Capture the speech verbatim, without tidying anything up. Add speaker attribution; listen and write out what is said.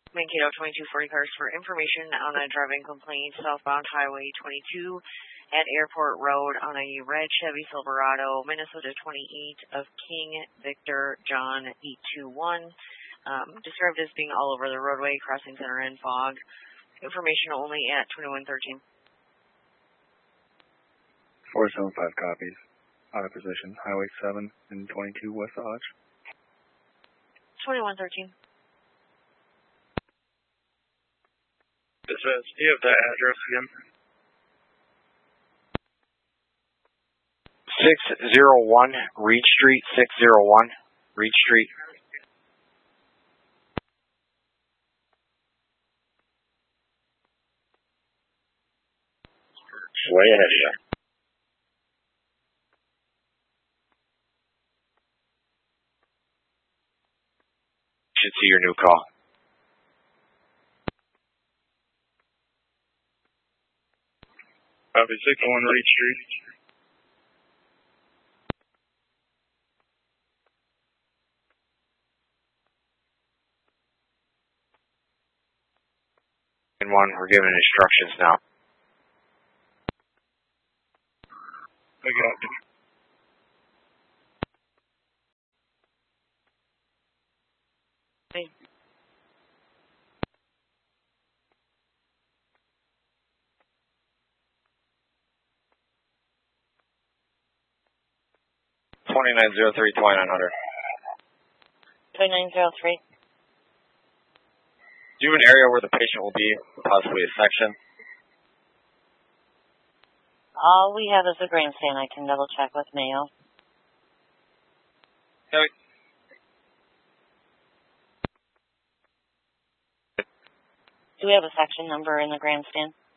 Speaker 1: Mankato twenty-two forty cars for information on a driving complaint southbound Highway twenty-two at Airport Road on a red Chevy Silverado, Minnesota twenty-eight of King Victor John eight two one. Um, described as being all over the roadway, crossing center and fog. Information only at twenty-one thirteen.
Speaker 2: four seven five copies. Out of position. Highway seven and twenty-two West Dodge.
Speaker 1: twenty-one thirteen.
Speaker 3: Dispatch, do you have that address again?
Speaker 4: six oh one Reed Street, six oh one Reed Street.
Speaker 3: Way ahead of you.
Speaker 4: Should see your new call.
Speaker 3: Copy, six oh one Reed Street.
Speaker 4: And one, we're giving instructions now.
Speaker 3: I got you.
Speaker 1: Hey.
Speaker 4: twenty-nine oh three, twenty-nine hundred.
Speaker 1: twenty-nine oh three.
Speaker 4: Do you have an area where the patient will be, possibly a section?
Speaker 1: All we have is a grandstand. I can double check with Mayo.
Speaker 4: Okay.
Speaker 1: Do we have a section number in the grandstand?